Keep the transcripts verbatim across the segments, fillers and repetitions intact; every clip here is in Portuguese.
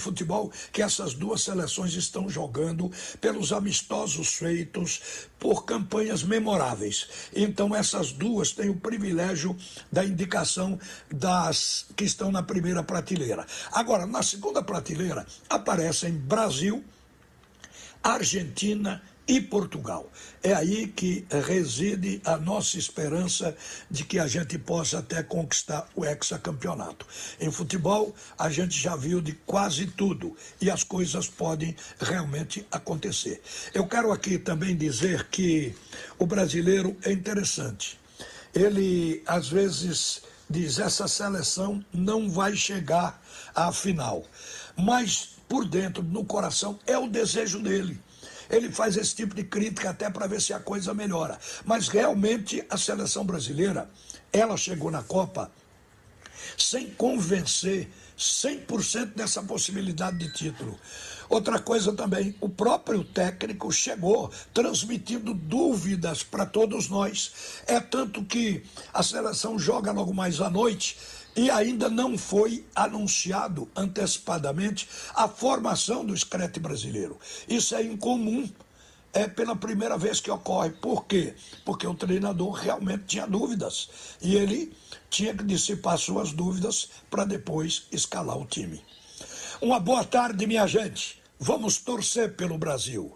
futebol que essas duas seleções estão jogando, pelos amistosos feitos, por campanhas memoráveis. Então essas duas têm o privilégio da indicação das que estão na primeira prateleira. Agora, na segunda prateleira aparecem Brasil, Argentina e Portugal. É aí que reside a nossa esperança de que a gente possa até conquistar o hexacampeonato. Em futebol, a gente já viu de quase tudo e as coisas podem realmente acontecer. Eu quero aqui também dizer que o brasileiro é interessante. Ele, às vezes, diz: essa seleção não vai chegar à final. Mas, por dentro, no coração, é o desejo dele. Ele faz esse tipo de crítica até para ver se a coisa melhora. Mas realmente a seleção brasileira, ela chegou na Copa sem convencer cem por cento dessa possibilidade de título. Outra coisa também, o próprio técnico chegou transmitindo dúvidas para todos nós. É tanto que a seleção joga logo mais à noite e ainda não foi anunciado antecipadamente a formação do Screte brasileiro. Isso é incomum. É pela primeira vez que ocorre. Por quê? Porque o treinador realmente tinha dúvidas e ele tinha que dissipar suas dúvidas para depois escalar o time. Uma boa tarde, minha gente. Vamos torcer pelo Brasil.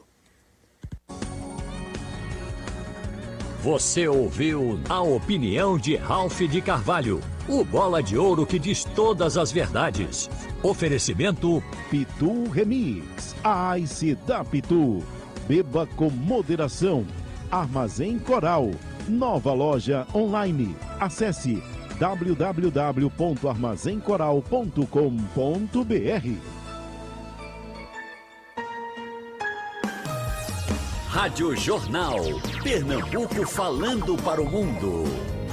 Você ouviu a opinião de Ralph de Carvalho, o bola de ouro que diz todas as verdades. Oferecimento Pitu Remix, a Ice da Pitu. Beba com moderação. Armazém Coral, nova loja online. Acesse w w w ponto armazém coral ponto com ponto b r. Rádio Jornal, Pernambuco falando para o mundo.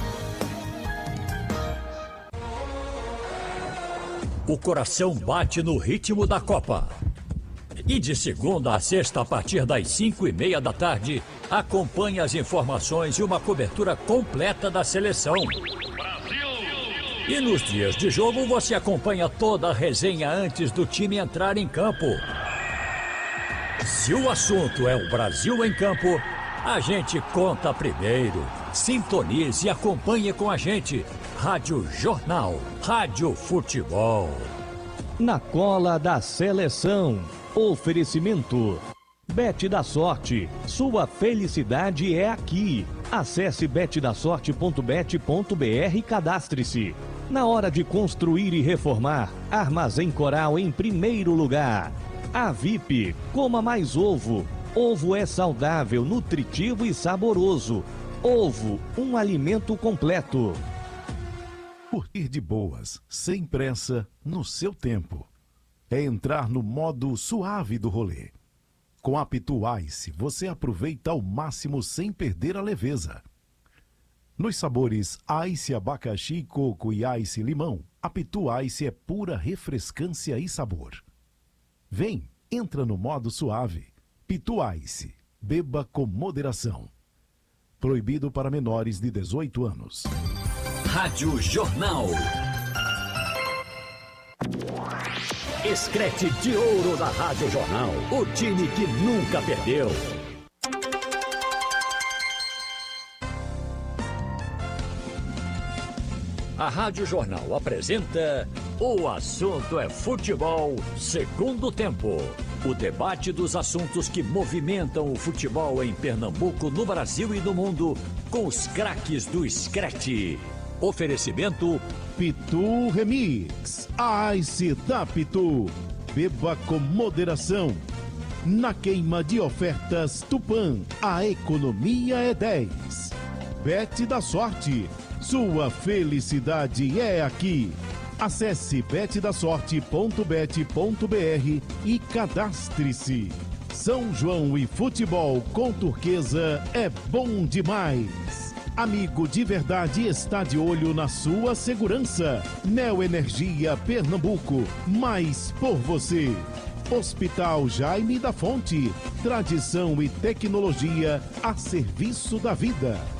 O coração bate no ritmo da Copa. E de segunda a sexta, a partir das cinco e meia da tarde, acompanhe as informações e uma cobertura completa da seleção. Brasil! E nos dias de jogo, você acompanha toda a resenha antes do time entrar em campo. Se o assunto é o Brasil em campo, a gente conta primeiro. Sintonize e acompanhe com a gente. Rádio Jornal, Rádio Futebol. Na cola da seleção. Oferecimento. Bet da Sorte. Sua felicidade é aqui. Acesse bet da sorte ponto bet ponto b r e cadastre-se. Na hora de construir e reformar, Armazém Coral em primeiro lugar. A V I P, coma mais ovo. Ovo é saudável, nutritivo e saboroso. Ovo, um alimento completo. Curtir de boas, sem pressa, no seu tempo. É entrar no modo suave do rolê. Com a Pitu Ice, você aproveita ao máximo sem perder a leveza. Nos sabores Ice abacaxi, coco e Ice limão, a Pitu Ice é pura refrescância e sabor. Vem, entra no modo suave. Pitu Ice, beba com moderação. Proibido para menores de dezoito anos. Rádio Jornal. Screte de ouro da Rádio Jornal. O time que nunca perdeu. A Rádio Jornal apresenta O Assunto é Futebol, segundo tempo. O debate dos assuntos que movimentam o futebol em Pernambuco, no Brasil e no mundo, com os craques do Screte. Oferecimento Pitu Remix, a Ice da Pitu. Beba com moderação. Na queima de ofertas Tupã, a economia é dez. Bet da Sorte, sua felicidade é aqui. Acesse bet da sorte ponto bet ponto b r e cadastre-se. São João e futebol com Turquesa é bom demais. Amigo de verdade está de olho na sua segurança. Neoenergia Pernambuco, mais por você. Hospital Jaime da Fonte, tradição e tecnologia a serviço da vida.